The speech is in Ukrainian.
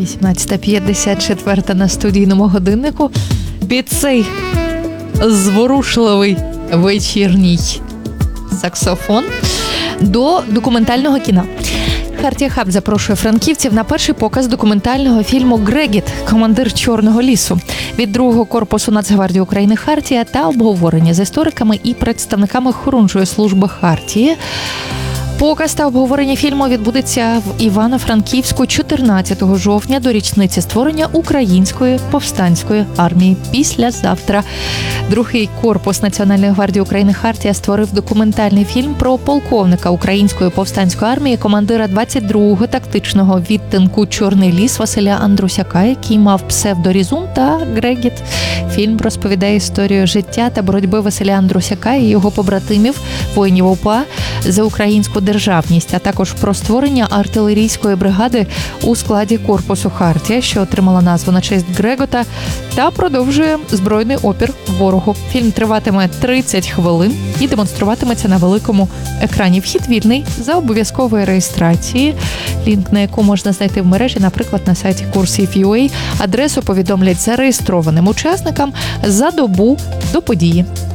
18:54 на студійному годиннику. Під цей зворушливий вечірній саксофон до документального кіно. Хартія Хаб запрошує франківців на перший показ документального фільму «Грегіт. Командир Чорного лісу» від 2-го корпусу Нацгвардії України «Хартія» та обговорення з істориками і представниками охоронної служби «Хартії». Показ та обговорення фільму відбудеться в Івано-Франківську 14 жовтня до річниці створення Української повстанської армії. Післязавтра 2-й корпус Національної гвардії України «Хартія» створив документальний фільм про полковника Української повстанської армії, командира 22-го тактичного відтинку «Чорний ліс» Василя Андрусяка, який мав псевдорізун та «Грегіт». Фільм розповідає історію життя та боротьби Василя Андрусяка і його побратимів, воїнів УПА, за українську державність, а також про створення артилерійської бригади у складі корпусу «Хартія», що отримала назву на честь Грегота, та продовжує збройний опір ворогу. Фільм триватиме 30 хвилин і демонструватиметься на великому екрані. Вхід вільний за обов'язкової реєстрації, лінк на яку можна знайти в мережі, наприклад, на сайті Курсів.ua. Адресу повідомлять зареєстрованим учасникам за добу до події.